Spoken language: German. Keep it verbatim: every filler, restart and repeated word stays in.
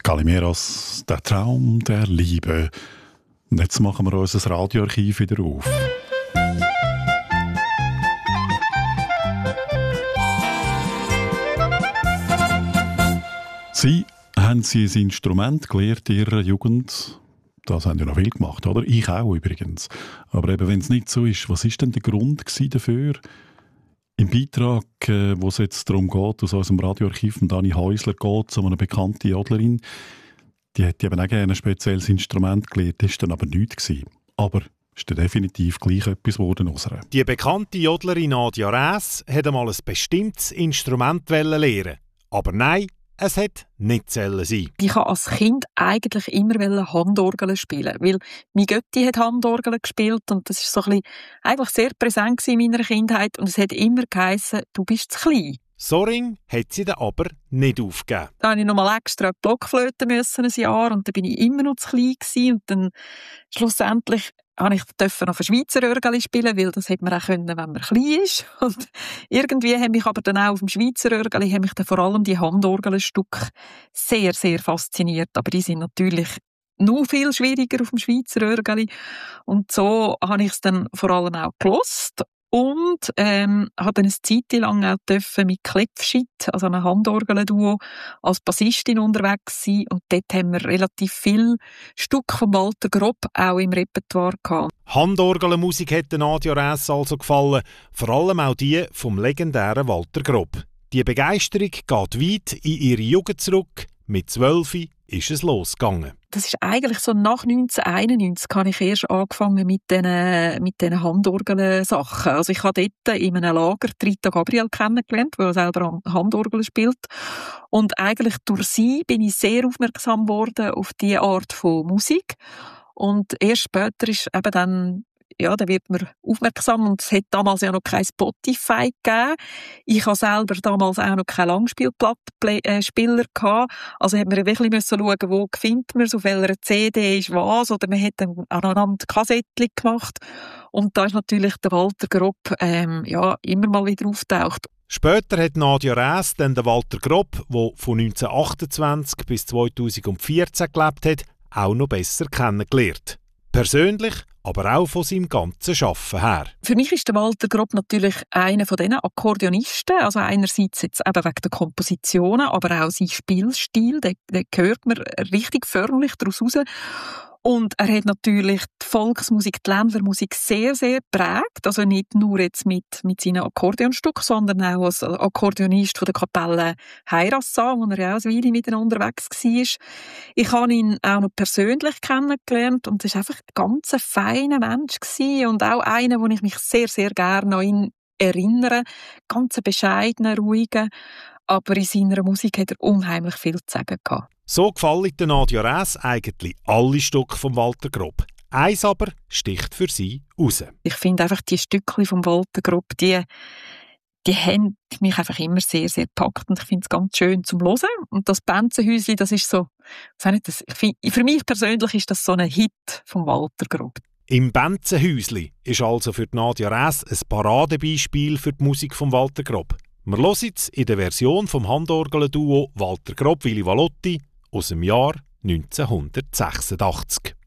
Calimeros, der Traum der Liebe. Und jetzt machen wir unser Radioarchiv wieder auf. Sie haben Sie ein Instrument gelernt in Ihrer Jugend. Das haben ja noch viel gemacht, oder? Ich auch übrigens. Aber eben, wenn es nicht so ist, was ist denn der Grund dafür? Im Beitrag, äh, wo es jetzt darum geht, aus unserem Radioarchiv von Dani Häusler geht, so eine bekannte Jodlerin, die hat eben auch gerne ein spezielles Instrument gelernt, das war dann aber nichts gewesen. Aber ist dann definitiv gleich etwas geworden aus ihr. Die bekannte Jodlerin Nadia Räs wollte einmal ein bestimmtes Instrument lernen. Aber nein, es hat nicht sein. Ich wollte als Kind eigentlich immer Handorgel spielen, weil meine Götti hat Handorgel gespielt und das war so ein bisschen, eigentlich sehr präsent in meiner Kindheit und es hat immer geheissen, du bist zu klein. Soring hat sie dann aber nicht aufgegeben. Da musste ich noch mal extra Blockflöte müssen, ein Jahr, und dann bin ich immer noch zu klein gewesen. Und dann schlussendlich durfte ich noch ein Schweizer Örgeli spielen, weil das hätte man auch können, wenn man klein ist. Und irgendwie haben mich aber dann auch auf dem Schweizer Örgeli haben mich dann vor allem die Handorgelstücke sehr, sehr fasziniert. Aber die sind natürlich noch viel schwieriger auf dem Schweizer Örgeli. Und so habe ich es dann vor allem auch gelost. Und ähm, habe dann eine Zeit lang auch dürfen mit Klepfschit, also einem Handorgel-Duo, als Bassistin unterwegs sein. Und dort haben wir relativ viel Stücke von Walter Grob auch im Repertoire gehabt. Handorgelmusik hat Nadia Räs also gefallen, vor allem auch die vom legendären Walter Grob. Die Begeisterung geht weit in ihre Jugend zurück. Mit zwölf ist es losgegangen. Das ist eigentlich so nach neunzehnhunderteinundneunzig habe ich erst angefangen mit diesen, mit diesen Handorgel-Sachen. Also ich habe dort in einem Lager Rita Gabriel kennengelernt, die selber Handorgel spielt. Und eigentlich durch sie bin ich sehr aufmerksam geworden auf diese Art von Musik. Und erst später ist eben dann, ja, dann wird man aufmerksam, und es hat damals ja noch kein Spotify gegeben. Ich habe selber damals auch noch keinen Langspielplattenspieler gehabt. Also hat man wirklich müssen schauen, wo findet man es, auf welcher C D ist was, oder man hat dann aneinander Kassettchen gemacht. Und da ist natürlich der Walter Grob ähm, ja, immer mal wieder auftaucht. Später hat Nadia Räs dann den Walter Grob, der von neunzehnhundertachtundzwanzig bis zweitausendvierzehn gelebt hat, auch noch besser kennengelernt. Persönlich, aber auch von seinem ganzen Schaffen her. Für mich ist der Walter Grob natürlich einer von diesen Akkordeonisten. Also einerseits jetzt eben wegen der Kompositionen, aber auch sein Spielstil, den, den hört man richtig förmlich daraus raus. Und er hat natürlich die Volksmusik, die Ländlermusik sehr, sehr geprägt. Also nicht nur jetzt mit, mit seinen Akkordeonstücken, sondern auch als Akkordeonist von der Kapelle Heirassam, wo er ja auch eine Weile mit unterwegs war. Ich habe ihn auch noch persönlich kennengelernt und er war einfach ein ganz feiner Mensch gewesen und auch einer, wo ich mich sehr, sehr gerne an ihn erinnere. Ganz bescheidener, ruhiger, aber in seiner Musik hat er unheimlich viel zu sagen gehabt. So gefallen der Nadia Räs eigentlich alle Stücke von Walter Grob. Eins aber sticht für sie raus. Ich finde einfach, die Stückchen von Walter Grob, die, die haben mich einfach immer sehr, sehr gepackt. Und ich finde es ganz schön zum Hören. Und das Benzenhäuschen, das ist so, das, ich find, für mich persönlich ist das so ein Hit von Walter Grob. Im Benzenhäusli ist also für Nadia Räs ein Paradebeispiel für die Musik von Walter Grob. Wir hören jetzt in der Version vom Handorgel-Duo Walter Grob-Willy Valotti aus dem Jahr neunzehnhundertsechsundachtzig.